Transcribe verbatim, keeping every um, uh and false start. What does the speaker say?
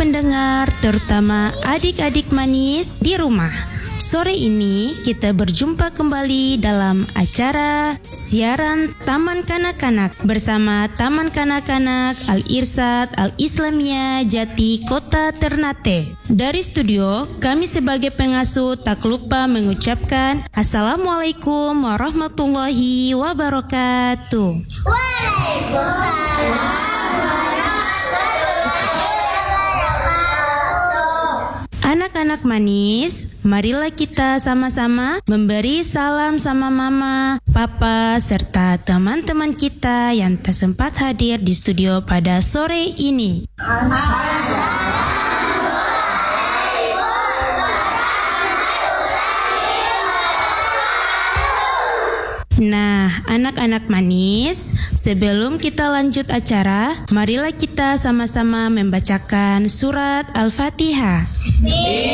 pendengar, terutama adik-adik manis di rumah. Sore ini kita berjumpa kembali dalam acara siaran Taman Kanak-Kanak bersama Taman Kanak-Kanak Al-Irsyad Al-Islamiyah Jati Kota Ternate. Dari studio, kami sebagai pengasuh tak lupa mengucapkan Assalamualaikum warahmatullahi wabarakatuh. Waalaikumsalam. Anak-anak manis, marilah kita sama-sama memberi salam sama mama, papa, serta teman-teman kita yang tak sempat hadir di studio pada sore ini. Nah, anak-anak manis, sebelum kita lanjut acara, marilah kita sama-sama membacakan surat Al-Fatihah.